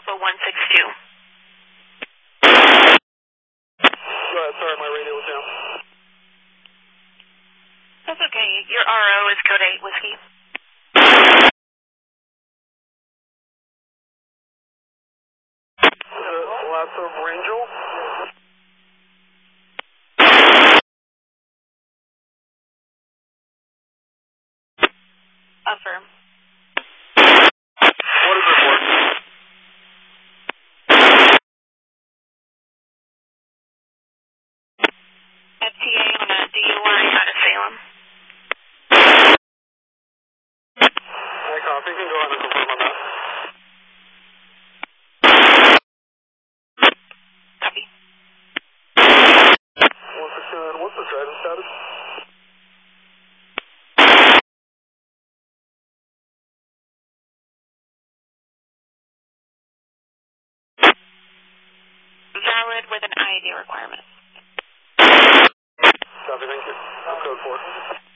Alpha 162. Go ahead, sorry, my radio was down. That's okay. Your RO is code 8 Whiskey. Lots of Rangel. Affirm. What is it for? FTA on a DUI out of Salem. I copy. You can go ahead and confirm on that. Copy. 169, what's the driving status? Valid with an IAD requirement. Copy, thank you. Code 4.